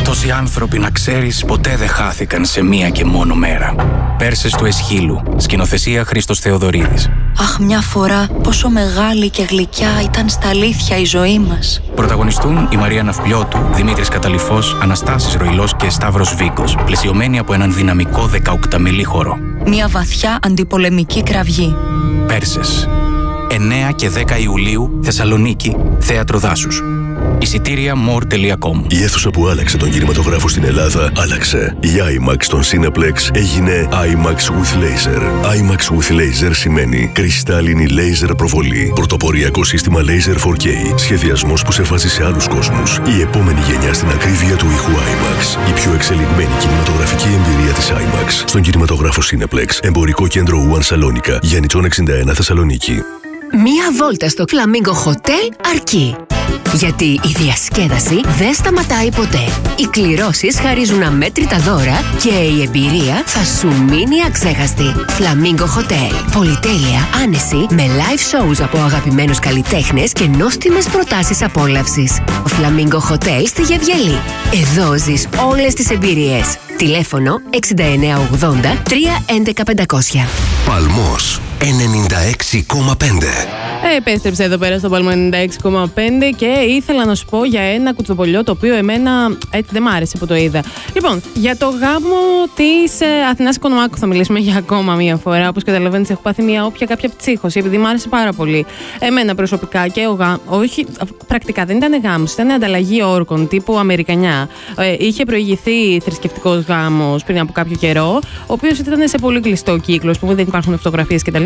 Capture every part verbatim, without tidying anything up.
Τόσοι άνθρωποι, να ξέρεις, ποτέ δεν χάθηκαν σε μία και μόνο μέρα. Πέρσες του Εσχύλου, σκηνοθεσία Χρήστος Θεοδωρίδης. Αχ, μια φορά πόσο μεγάλη και γλυκιά ήταν στα αλήθεια η ζωή μας. Πρωταγωνιστούν η Μαρία Ναυπλιώτου, Δημήτρης Καταλυφός, Αναστάσης Ροϊλός και Σταύρος Βίκος, πλαισιωμένοι από έναν δυναμικό δεκαοκταμιλή χορό. Μια βαθιά αντιπολεμική κραυγή. Πέρσες. εννέα και δέκα Ιουλίου, Θεσσαλονίκη, Θέατρο Δάσους. Εισιτήρια more τελεία com. Η αίθουσα που άλλαξε τον κινηματογράφο στην Ελλάδα άλλαξε. Η IMAX στον Cineplex έγινε IMAX with Laser. IMAX with Laser σημαίνει κρυστάλλινη laser προβολή. Πρωτοποριακό σύστημα Laser φορ κέι. Σχεδιασμός που σε βάζει σε άλλους κόσμους. Η επόμενη γενιά στην ακρίβεια του ήχου IMAX. Η πιο εξελιγμένη κινηματογραφική εμπειρία της IMAX. Στον κινηματογράφο Cineplex. Εμπορικό κέντρο One Salonica. Γιάννητσον εξήντα ένα, Θεσσαλονίκη. Μία βόλτα στο Flamingo Hotel αρκεί. Γιατί η διασκέδαση δεν σταματάει ποτέ. Οι κληρώσεις χαρίζουν αμέτρητα δώρα και η εμπειρία θα σου μείνει αξέχαστη. Flamingo Hotel. Πολυτέλεια, άνεση, με live shows από αγαπημένους καλλιτέχνες και νόστιμες προτάσεις απόλαυσης. Flamingo Hotel στη Γεβγελή. Εδώ ζεις όλες τις εμπειρίες. Τηλέφωνο εξήντα εννέα ογδόντα τρία έντεκα πεντακόσια. Παλμός ενενήντα έξι κόμμα πέντε. Ε, επέστρεψε εδώ πέρα στο Παλμό ενενήντα έξι κόμμα πέντε και ήθελα να σου πω για ένα κουτσοπολιό το οποίο εμένα έτσι δεν μ' άρεσε που το είδα. Λοιπόν, για το γάμο της ε, Αθηνάς Οικονομάκου θα μιλήσουμε για ακόμα μία φορά. Όπως καταλαβαίνεις, έχω πάθει μία όποια κάποια ψύχωση, επειδή μ' άρεσε πάρα πολύ. Εμένα προσωπικά και ο γάμος. Όχι, πρακτικά δεν ήταν γάμος, ήταν ανταλλαγή όρκων τύπου Αμερικανιά. Ε, είχε προηγηθεί θρησκευτικός γάμος πριν από κάποιο καιρό, ο οποίος ήταν σε πολύ κλειστό κύκλο, που δεν υπάρχουν φωτογραφίες κτλ.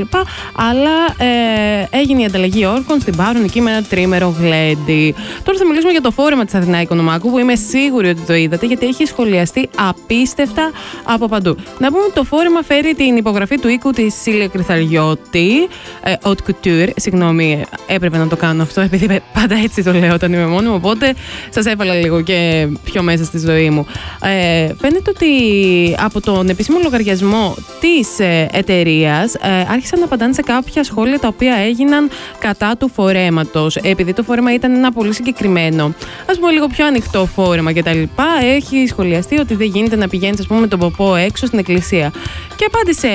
Αλλά ε, έγινε η ανταλλαγή όρκων στην Πάρουν εκεί με ένα τρίμερο γλέντι. Τώρα θα μιλήσουμε για το φόρεμα της Αθηνά Οικονομάκου, που είμαι σίγουρη ότι το είδατε, γιατί έχει σχολιαστεί απίστευτα από παντού. Να πούμε ότι το φόρεμα φέρει την υπογραφή του οίκου της Σίλια Κρυθαριώτη, ε, Haute Couture. Συγγνώμη, έπρεπε να το κάνω αυτό, επειδή πάντα έτσι το λέω όταν είμαι μόνη μου, οπότε σας έβαλα λίγο και πιο μέσα στη ζωή μου. Ε, φαίνεται ότι από τον επίσημο λογαριασμό της ε, εταιρείας ε, άρχισαν να απαντάνε σε κάποια σχόλια τα οποία έγιναν κατά του φορέματος. Επειδή το φόρεμα ήταν ένα πολύ συγκεκριμένο, ας πούμε λίγο πιο ανοιχτό φόρεμα κτλ., έχει σχολιαστεί ότι δεν γίνεται να πηγαίνεις, ας πούμε, με τον ποπό έξω στην εκκλησία. Και απάντησε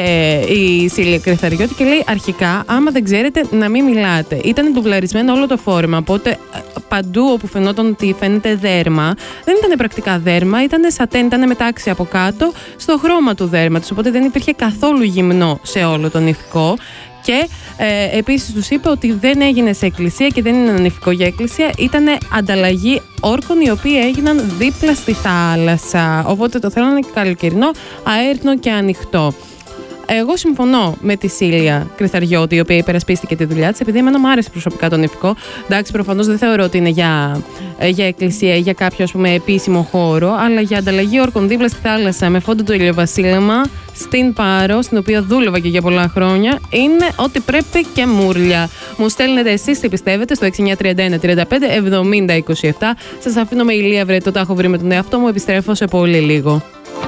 η Σίλια Κρυθαριώτη και λέει: αρχικά, άμα δεν ξέρετε, να μην μιλάτε. Ήταν ντουβλαρισμένο όλο το φόρεμα, οπότε παντού όπου φαινόταν ότι φαίνεται δέρμα, δεν ήταν πρακτικά δέρμα, ήταν σατέν, ήταν μετάξι από κάτω στο χρώμα του δέρματος, οπότε δεν υπήρχε καθόλου γυμνό σε όλο τον νηφικό. Και ε, επίσης τους είπε ότι δεν έγινε σε εκκλησία και δεν είναι ένα νηφικό για εκκλησία, ήταν ανταλλαγή όρκων οι οποίοι έγιναν δίπλα στη θάλασσα. Οπότε το θέλανε και καλοκαιρινό, αέρινο και ανοιχτό. Εγώ συμφωνώ με τη Σίλια Κρυθαριώτη, η οποία υπερασπίστηκε τη δουλειά της, επειδή εμένα μου άρεσε προσωπικά το νηφικό. Εντάξει, προφανώς δεν θεωρώ ότι είναι για, για εκκλησία ή για κάποιο, ας πούμε, επίσημο χώρο, αλλά για ανταλλαγή όρκων δίπλα στη θάλασσα με φόντο το ηλιοβασίλεμα στην Πάρο, στην οποία δούλευα και για πολλά χρόνια, είναι ότι πρέπει και μουρλια. Μου στέλνετε εσείς τι πιστεύετε στο έξι εννιά τρία ένα τρία πέντε εβδομήντα είκοσι επτά. Σας αφήνω με ηλία, βρε, το τα έχω βρει με τον εαυτό μου. Επιστρέφω σε πολύ λίγο.